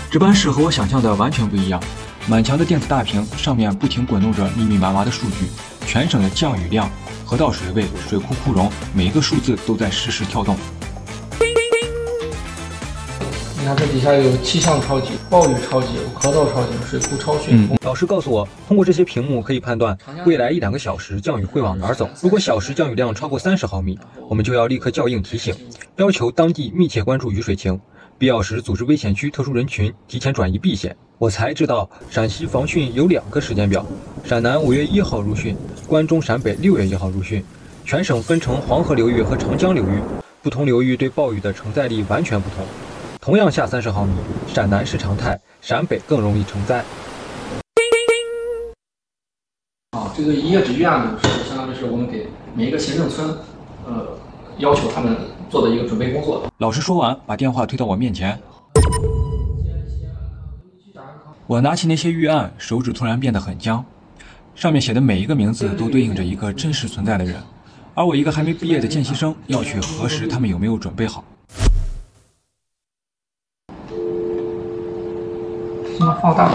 值班室和我想象的完全不一样，满墙的电子大屏上面不停滚动着密密麻麻的数据，全省的降雨量、河道水位、水库库容，每一个数字都在实时跳动。 你看这底下有气象超级、暴雨超级、河道超级、水库超汛。 老师告诉我，通过这些屏幕可以判断未来1-2个小时降雨会往哪儿走。如果小时降雨量超过30毫米，我们就要立刻校映提醒，要求当地密切关注雨水情，必要时组织危险区特殊人群提前转移避险。我才知道陕西防汛有2个时间表，陕南5月1号入汛，关中陕北6月1号入汛。全省分成黄河流域和长江流域，不同流域对暴雨的承载力完全不同。同样下30毫米，陕南是常态，陕北更容易承载。 这个一页纸预案呢，是相当于是我们给每一个行政村，要求他们做的一个准备工作。老师说完，把电话推到我面前。我拿起那些预案，手指突然变得很僵，上面写的每一个名字都对应着一个真实存在的人，而我一个还没毕业的见习生要去核实他们有没有准备好。放大。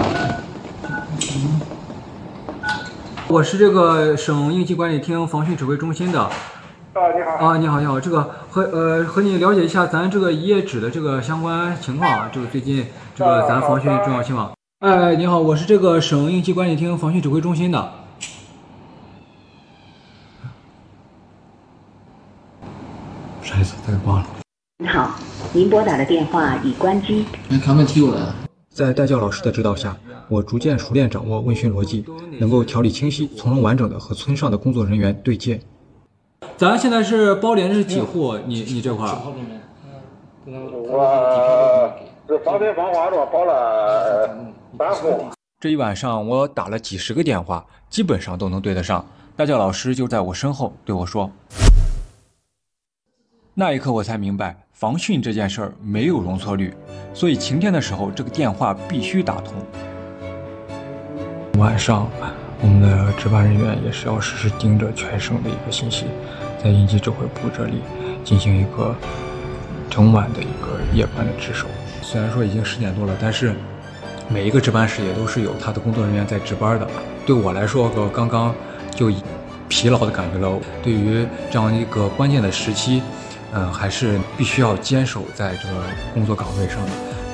我是这个省应急管理厅防汛指挥中心的。 你好。 你好，你好。这个和你了解一下咱这个一页纸的这个相关情况，这个最近这个咱防汛重要情况。你好，我是这个省应急管理厅防汛指挥中心的。啥意思？再给挂了。 你好，您拨打的电话已关机。 看问题有了。 在代教老师的指导下，我逐渐熟练掌握问询逻辑，能够条理清晰、从容完整的和村上的工作人员对接。咱现在是包连是几户？你这块儿？ 我这房车房花着包了3户。 这一晚上我打了几十个电话，基本上都能对得上。代教老师就在我身后对我说。那一刻我才明白，防汛这件事儿没有容错率，所以晴天的时候这个电话必须打通。晚上我们的值班人员也是要实时盯着全省的一个信息，在应急指挥部这里进行一个整晚的一个夜班的值守。虽然说已经10点多了，但是每一个值班室也都是有他的工作人员在值班的。对我来说，我刚刚就疲劳的感觉了。对于这样一个关键的时期，还是必须要坚守在这个工作岗位上的。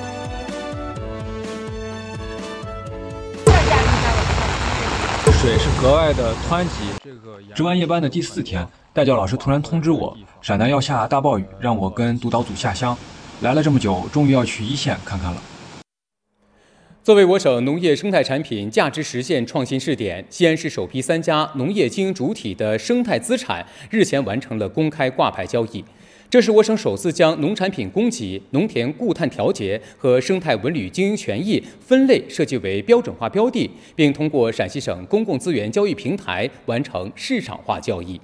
水是格外的湍急。值完夜班的第4天，代教老师突然通知我，陕南要下大暴雨，让我跟督导组下乡。来了这么久，终于要去一线看看了。 作为我省农业生态产品价值实现创新试点，西安市首批3家农业经营主体的生态资产日前完成了公开挂牌交易。这是我省首次将农产品供给、农田固碳调节和生态文旅经营权益分类设计为标准化标的，并通过陕西省公共资源交易平台完成市场化交易。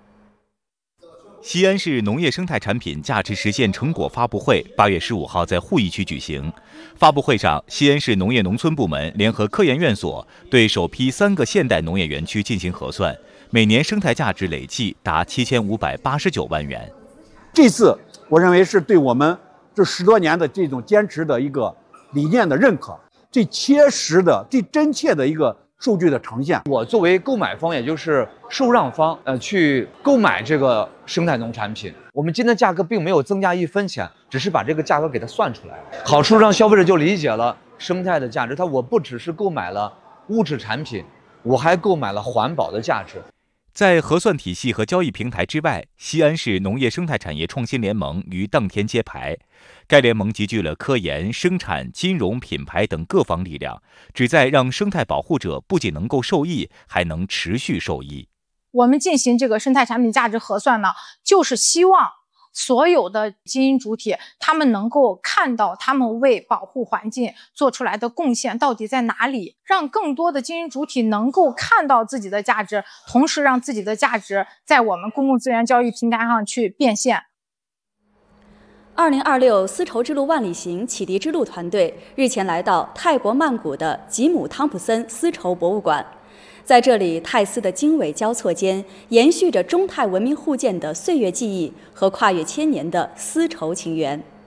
西安市农业生态产品价值实现成果发布会8月15号在鄠邑区举行。发布会上，西安市农业农村部门联合科研院所对首批3个现代农业园区进行核算，每年生态价值累计达7589万元。 这次我认为是对我们这10多年的这种坚持的一个理念的认可，最切实的、最真切的一个数据的呈现。 我作为购买方，也就是受让方，去购买这个生态农产品，我们今天价格并没有增加1分钱，只是把这个价格给它算出来了。好处让消费者就理解了生态的价值，我不只是购买了物质产品，我还购买了环保的价值。 在核算体系和交易平台之外，西安市农业生态产业创新联盟于当天揭牌。该联盟集聚了科研、生产、金融、品牌等各方力量，旨在让生态保护者不仅能够受益，还能持续受益。 我们进行这个生态产品价值核算呢，就是希望所有的经营主体，他们能够看到他们为保护环境做出来的贡献到底在哪里，让更多的经营主体能够看到自己的价值，同时让自己的价值在我们公共资源交易平台上去变现。 2026丝绸之路万里行启迪之路团队日前来到泰国曼谷的吉姆汤普森丝绸博物馆。在这里，泰丝的经纬交错间，延续着中泰文明互鉴的岁月记忆和跨越1000年的丝绸情缘。